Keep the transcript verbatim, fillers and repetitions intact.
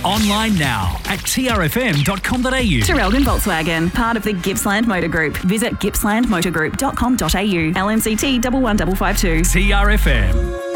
Online now at t r f m dot com dot a u. Traralgon Volkswagen, part of the Gippsland Motor Group. Visit gippsland motor group dot com dot a u. L M C T one one five five two. T R F M.